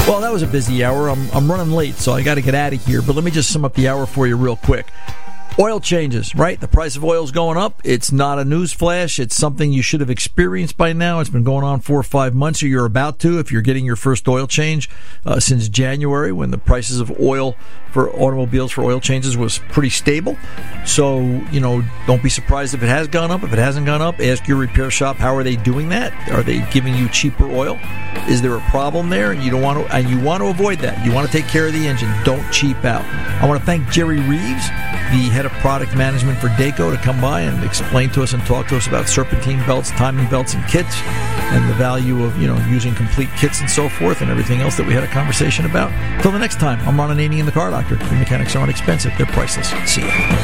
Well, that was a busy hour. I'm running late, so I got to get out of here. But let me just sum up the hour for you real quick. Oil changes, right? The price of oil is going up. It's not a news flash. It's something you should have experienced by now. It's been going on 4 or 5 months, or you're about to if you're getting your first oil change since January, when the prices of oil for automobiles for oil changes was pretty stable. So, don't be surprised if it has gone up. If it hasn't gone up, ask your repair shop, how are they doing that? Are they giving you cheaper oil? Is there a problem there? And you want to avoid that. You want to take care of the engine. Don't cheap out. I want to thank Jerry Reeves, the head of product management for Dayco, to come by and explain to us and talk to us about serpentine belts, timing belts, and kits, and the value of using complete kits and so forth, and everything else that we had a conversation about. Until the next time, I'm Ron Ananian, the Car Doctor. The mechanics aren't expensive; they're priceless. See ya.